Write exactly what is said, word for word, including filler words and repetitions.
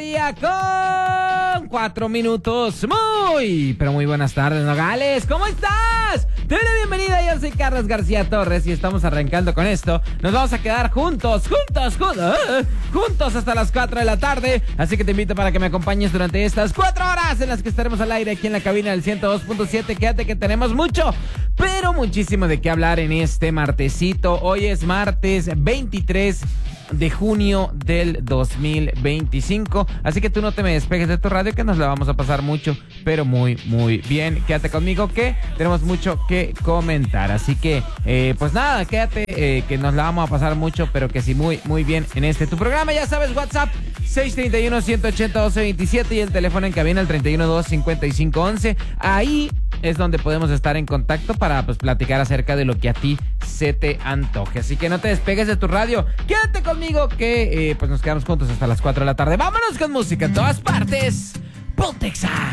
mediodía con cuatro minutos. Muy, pero muy buenas tardes, Nogales. ¿Cómo estás? Te doy la bienvenida. Yo soy Carlos García Torres y estamos arrancando con esto. Nos vamos a quedar juntos, juntos, juntos, juntos hasta las cuatro de la tarde. Así que te invito para que me acompañes durante estas cuatro horas en las que estaremos al aire aquí en la cabina del ciento dos punto siete. Quédate que tenemos mucho, pero muchísimo de qué hablar en este martesito. Hoy es martes veintitrés de junio del dos mil veinticinco. Así que tú no te me despegues de tu radio, que nos la vamos a pasar mucho, pero muy, muy bien. Quédate conmigo que tenemos mucho que comentar. Así que, eh, pues nada, quédate, eh, que nos la vamos a pasar mucho, pero que sí, muy, muy bien en este tu programa. Ya sabes, WhatsApp seis tres uno, uno ocho cero, uno dos dos siete y el teléfono en cabina el treinta y uno, dos, cincuenta y cinco, once. Ahí es donde podemos estar en contacto para pues platicar acerca de lo que a ti se te antoje. Así que no te despegues de tu radio. Quédate conmigo que eh, pues nos quedamos juntos hasta las cuatro de la tarde. Vámonos con música en todas partes. Pontexa.